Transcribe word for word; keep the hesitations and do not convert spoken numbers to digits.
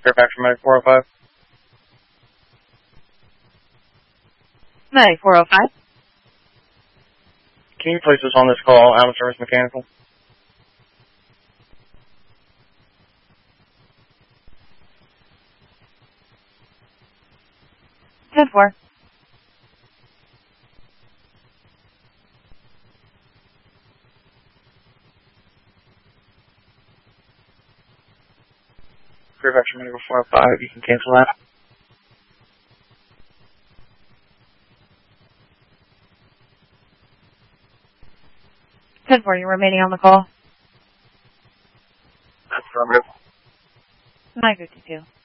Fairfax Medic four oh five. Medic four oh five. Can you place this on this call, out of service mechanical? ten four. Fairfax Medical four oh five, you can cancel that. ten four, you're remaining on the call. Affirmative. nine fifty-two.